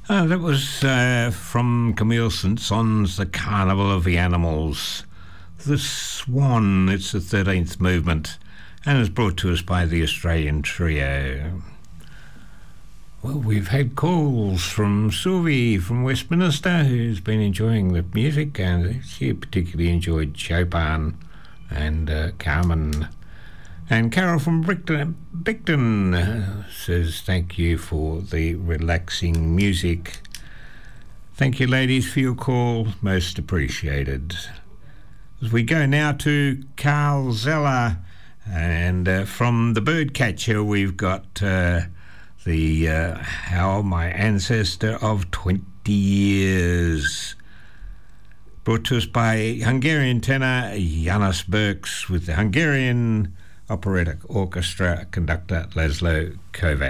That was from Camille Saint-Saëns, The Carnival of the Animals. The Swan, it's the 13th movement, and it's brought to us by the Australian Trio. Well, we've had calls from Sylvie from Westminster, who's been enjoying the music, and she particularly enjoyed Chopin and Carmen. And Carol from Bicton says thank you for the relaxing music. Thank you, ladies, for your call. Most appreciated. As we go now to Carl Zeller, and from The Birdcatcher, we've got the How My Ancestor of 20 Years. Brought to us by Hungarian tenor János Berks with the Hungarian Operatic Orchestra conductor Laszlo Kovacs.